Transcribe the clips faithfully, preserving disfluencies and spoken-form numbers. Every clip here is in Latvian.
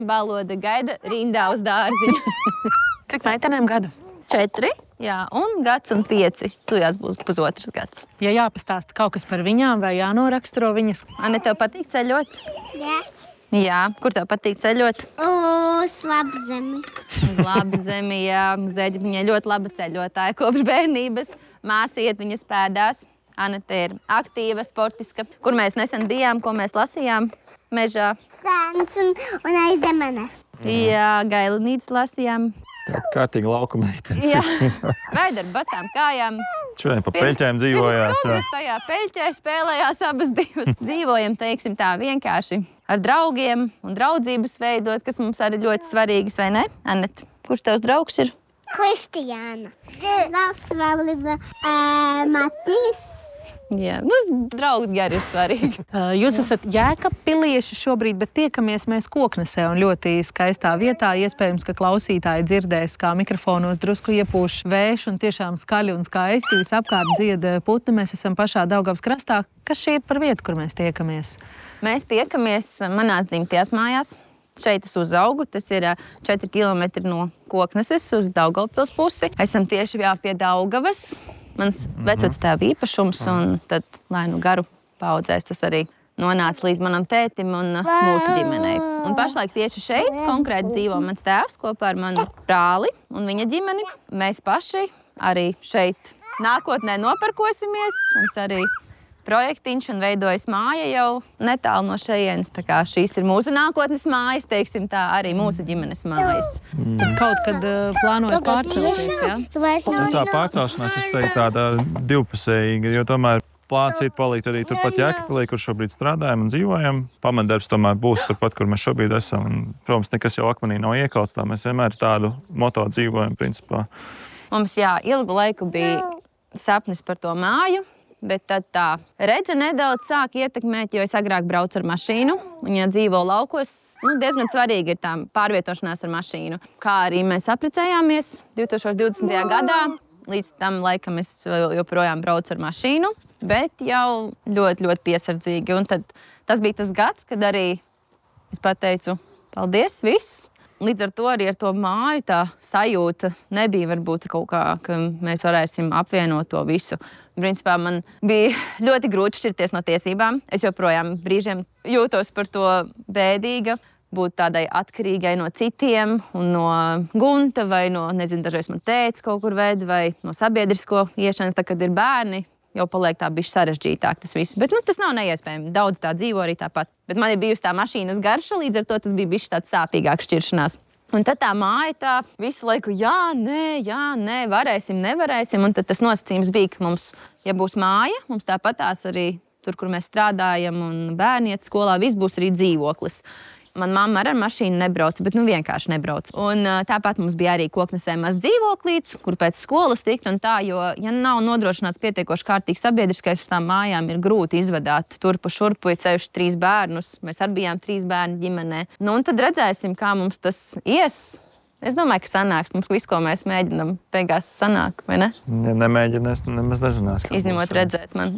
Valoda gaida rindā uz dārziņu. Cik meitenēm gadu? Četri, jā, un gads un pieci. Tujās būs pusotrs gads. Ja jāpastāsta kaut kas par viņām vai jānoraksturo viņas? Anne, tev patīk ceļot? Jā. Jā. Kur tev patīk ceļot? Uz Labzemi. Uz Labzemi, jā. Zeģi, viņai ļoti laba ceļotāja kopš bērnības. Māsa iet viņas pēdās. Anete ir aktīva, sportiska. Kur mēs nesen bijām, ko mēs lasījām mežā? Sēns un, un aiz zemenes. Jā, Gailunītes lasījām. Tāda kārtīga lauka meitenes. Jā, Vaida ar basām kājām. Šodien pa peļķēm dzīvojās. Pirms stundas tajā peļķē spēlējās abas divas. Dzīvojam, teiksim tā, vienkārši ar draugiem un draudzības veidot, kas mums arī ļoti svarīgas, vai ne? Anete, kurš tavs draugs ir? Kristiāna. Labs vēl ir uh, Matīs. Jā, nu, draugi gari ir svarīgi. Jūs esat Jēkabpilieši šobrīd, bet tiekamies mēs Koknesē un ļoti skaistā vietā. Iespējams, ka klausītāji dzirdēs, kā mikrofonos drusku iepūš vējš un tiešām skaļi un skaisti. Visapkārt dzieda putni. Mēs esam pašā Daugavas krastā. Kas šī ir par vietu, kur mēs tiekamies? Mēs tiekamies manās dzimtajās mājās. Šeit es uzaugu. Tas ir četri kilometri no Kokneses uz Daugavpils pusi. Esam tieši jā, pie Daugavas. Mans vecvectēva īpašums, un tad, lai nu garu paudzēs, tas arī nonāca līdz manam tētim un mūsu ģimenei. Un pašlaik tieši šeit konkrēti dzīvo mans tēvs kopā ar manu brāli un viņa ģimeni. Mēs paši arī šeit nākotnē noparkosimies. Mums arī projektiņš un veidojas māja jau netālu no šejienes. Tā kā šīs ir mūsu nākotnes mājas, teiksim tā, arī mūsu ģimenes mājas. Mm. Tad kaut kad uh, plānojat pārcelties, jā? Nu, tā pārcelšanās, es teiktu, tāda divpusējīga, jo tomēr plāns ir palikt arī turpat Jēkabpilī, kur šobrīd strādājam un dzīvojam. Pamatdarbs tomēr būs turpat, kur mēs šobrīd esam. Un, protams, nekas jau akmenī nav iekalts, tā mēs vienmēr tādu moto dzīvojam, principā. Mums, jā, ilgu laiku bija sapnis par to māju. Bet tad tā redze nedaudz sāk ietekmēt, jo es agrāk braucu ar mašīnu. Un, ja dzīvo laukos, nu, diezgan svarīgi ir tā pārvietošanās ar mašīnu. Kā arī mēs apprecējāmies divtūkstoš divdesmitajā gadā. Līdz tam laikam es joprojām braucu ar mašīnu, bet jau ļoti, ļoti piesardzīgi. Un tad tas bija tas gads, kad arī es pateicu, paldies, viss. Līdz ar to arī ar to māju tā sajūta nebija varbūt kaut kā, ka mēs varēsim apvienot to visu. Principā man bija ļoti grūti šķirties no tiesībām. Es joprojām brīžiem jūtos par to bēdīga, būt tādai atkarīgai no citiem un no gunta vai no, nezinu, dažreiz man tētis kaut kur veda vai no sabiedrisko iešanas, tā, kad ir bērni. Jau paliek tā bišķi sarežģītāk tas viss. Bet nu, tas nav neiespējami. Daudz tā dzīvo arī tāpat. Bet man ir bijusi tā mašīnas garša, līdz ar to tas bija bišķi tāds sāpīgāks šķiršanās. Un tad tā māja tā visu laiku, jā, nē, jā, nē, varēsim, nevarēsim. Un tad tas nosacījums bija, ka mums, ja būs māja, mums tāpatās arī tur, kur mēs strādājam un bērni iet skolā, viss būs arī dzīvoklis. Man mamma ar mašīnu nebrauca, bet nu vienkārši nebrauca. Un tāpat mums bija arī Koknesē mazs dzīvoklīts, kur pēc skolas tikt un tā, jo, ja nav nodrošināts pietiekoši kārtīgs sabiedriskais, uz tām mājām ir grūti izvadāt turpu šurpu, ir ceļš trīs bērnus. Mēs arī bijām trīs bērnu ģimenē. Nu, un tad redzēsim, kā mums tas ies. Es domāju, ka sanāks. Mums visu, ko mēs mēģinam, beigās sanāk, vai ne? Ja nemēģinās, nemaz nezinās. Izņemot redzēt man.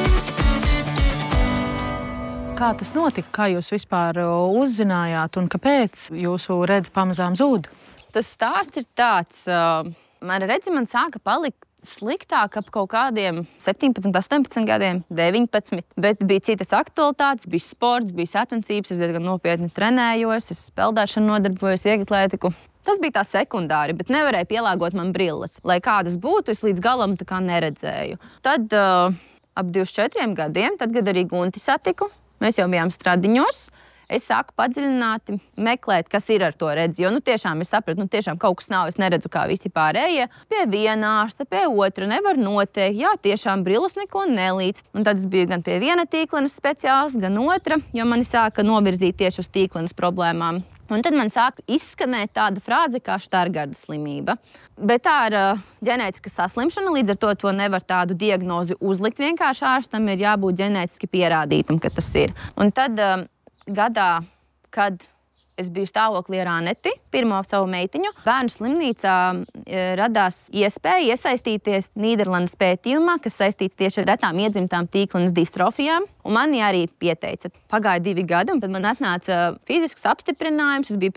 Kā tas notika? Kā jūs vispār uzzinājāt un kāpēc jūsu redze pamazām zūd? Tas stāsts ir tāds. Man redzi man sāka palikt sliktāk ap kaut kādiem septiņpadsmit, astoņpadsmit gadiem, deviņpadsmit. Bet bija citas aktualitātes, bija sports, bija sacensības, es diezgan nopietni trenējos, es peldēšanu nodarbojos, vieglatlētiku. Tas bija tā sekundāri, bet nevarēja pielāgot man brilles. Lai kādas būtu, es līdz galam tā kā neredzēju. Tad uh, ap divdesmit četriem gadiem, tad, kad arī Gunti satiku, mēs jau bijām Stradiņos. Es sāku padziļināti meklēt, kas ir ar to redzi. Jo nu, tiešām es sapratu, nu, tiešām kaut kas nav. Es neredzu, kā visi pārējie. Pie viena ārsta, pie otra nevar noteikt. Jā, tiešām brilles neko nelīdz. Un tad es biju gan pie viena tīklenes speciālists, gan otra, jo mani sāka novirzīt tieši uz tīklenes problēmām. Un tad man sāka izskanēt tāda frāze kā Štargardas slimība. Bet tā ir uh, ģenētiska saslimšana, līdz ar to to nevar tādu diagnozi uzlikt vienkārši ārstam, ir jābūt ģenētiski pierādītam, ka tas ir. Un tad uh, gadā, kad Es biju stāvoklī ar Aneti, pirmo savu meitiņu. Bērnu slimnīcā radās iespēja iesaistīties Nīderlandes pētījumā, kas saistīts tieši ar retām iedzimtām tīklenes distrofijām. Un mani arī pieteica. Pagāja divi gadi, un tad man atnāca fizisks apstiprinājums. Es biju